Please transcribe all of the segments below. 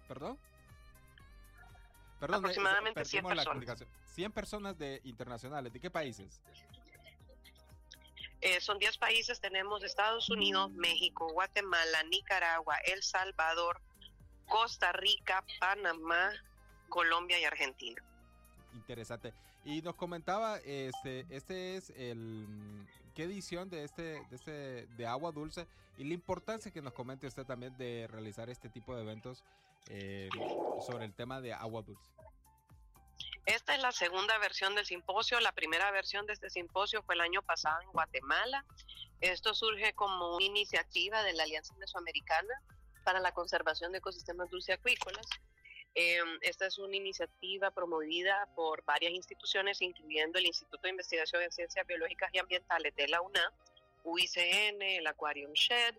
¿Perdón? Perdón, Aproximadamente 100 perdimos la personas. comunicación. 100 personas internacionales. ¿De qué países? Son 10 países, tenemos Estados Unidos, México, Guatemala, Nicaragua, El Salvador, Costa Rica, Panamá, Colombia y Argentina. Interesante. Y nos comentaba, este es ¿qué edición de Agua Dulce? Y la importancia que nos comente usted también de realizar este tipo de eventos sobre el tema de Agua Dulce. Esta es la segunda versión del simposio. La primera versión de este simposio fue el año pasado en Guatemala. Esto surge como una iniciativa de la Alianza Mesoamericana para la Conservación de Ecosistemas Dulceacuícolas. Esta es una iniciativa promovida por varias instituciones, incluyendo el Instituto de Investigación en Ciencias Biológicas y Ambientales de la UNAM, UICN, el Aquarium Shed.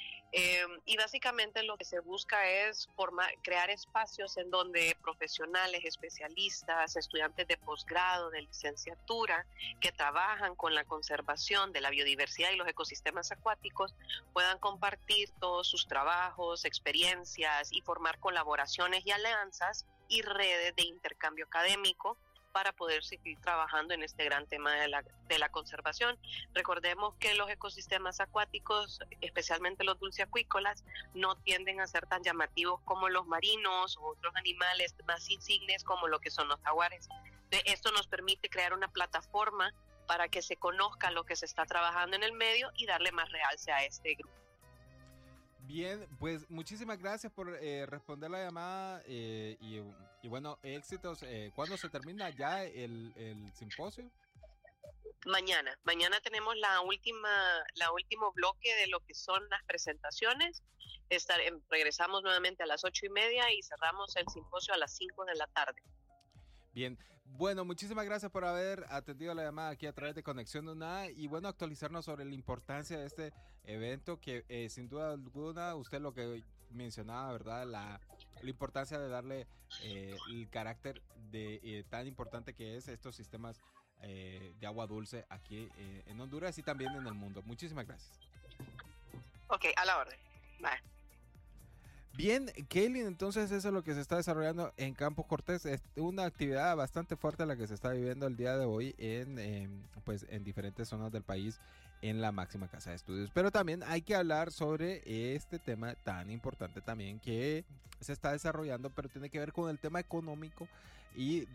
Y básicamente lo que se busca es crear espacios en donde profesionales, especialistas, estudiantes de posgrado, de licenciatura, que trabajan con la conservación de la biodiversidad y los ecosistemas acuáticos, puedan compartir todos sus trabajos, experiencias y formar colaboraciones y alianzas y redes de intercambio académico para poder seguir trabajando en este gran tema de la conservación. Recordemos que los ecosistemas acuáticos, especialmente los dulceacuícolas, no tienden a ser tan llamativos como los marinos o otros animales más insignes como lo que son los jaguares. Esto nos permite crear una plataforma para que se conozca lo que se está trabajando en el medio y darle más realce a este grupo. Bien, pues muchísimas gracias por responder la llamada y bueno, éxitos. ¿Cuándo se termina ya el simposio? Mañana tenemos último bloque de lo que son las presentaciones. Regresamos nuevamente a las 8:30 y cerramos el simposio a las 5 de la tarde. Bien, bueno, muchísimas gracias por haber atendido la llamada aquí a través de Conexión UNA y bueno, actualizarnos sobre la importancia de este evento que sin duda alguna, usted lo que mencionaba, ¿verdad? La importancia de darle el carácter de tan importante que es estos sistemas de agua dulce aquí en Honduras y también en el mundo. Muchísimas gracias. Ok, a la orden. Bye. Bien, Kaylin, entonces eso es lo que se está desarrollando en Campos Cortés. Es una actividad bastante fuerte la que se está viviendo el día de hoy en diferentes zonas del país en la máxima casa de estudios. Pero también hay que hablar sobre este tema tan importante también que se está desarrollando, pero tiene que ver con el tema económico y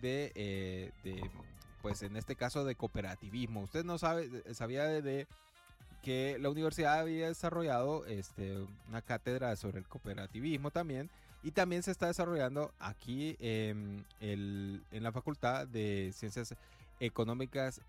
pues en este caso de cooperativismo. Usted no sabía de que la universidad había desarrollado una cátedra sobre el cooperativismo también, y también se está desarrollando aquí en la Facultad de Ciencias Económicas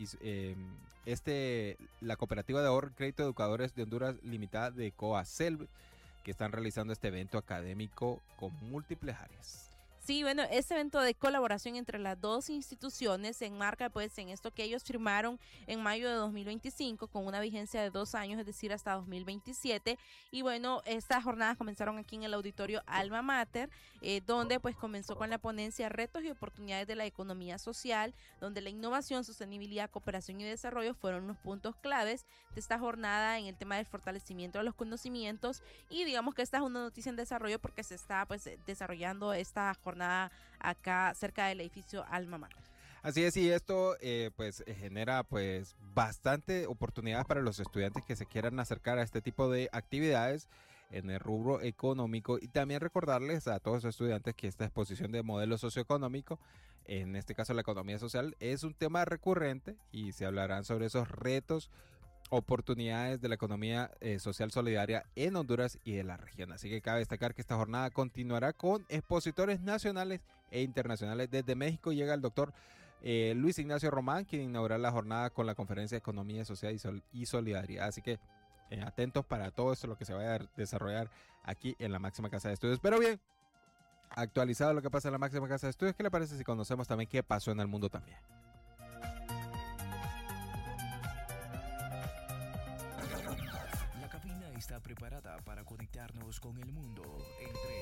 la Cooperativa de Ahorro y Crédito de Educadores de Honduras Limitada de COACEL, que están realizando este evento académico con múltiples áreas. Sí, bueno, este evento de colaboración entre las dos instituciones se enmarca pues en esto que ellos firmaron en mayo de 2025 con una vigencia de 2 años, es decir, hasta 2027. Y bueno, estas jornadas comenzaron aquí en el auditorio Alma Mater, donde pues comenzó con la ponencia Retos y oportunidades de la economía social, donde la innovación, sostenibilidad, cooperación y desarrollo fueron los puntos claves de esta jornada en el tema del fortalecimiento de los conocimientos. Y digamos que esta es una noticia en desarrollo porque se está pues desarrollando esta jornada acá cerca del edificio Alma Mater. Así es, y esto genera pues bastante oportunidades para los estudiantes que se quieran acercar a este tipo de actividades en el rubro económico, y también recordarles a todos los estudiantes que esta exposición de modelo socioeconómico, en este caso la economía social, es un tema recurrente y se hablarán sobre esos retos, oportunidades de la economía social solidaria en Honduras y de la región. Así que cabe destacar que esta jornada continuará con expositores nacionales e internacionales. Desde México llega el doctor Luis Ignacio Román, quien inaugurará la jornada con la conferencia de Economía Social y Solidaridad. Así que atentos para todo esto, lo que se vaya a desarrollar aquí en la máxima casa de estudios. Pero bien, actualizado lo que pasa en la máxima casa de estudios, ¿qué le parece si conocemos también qué pasó en el mundo también? Está preparada para conectarnos con el mundo en 3,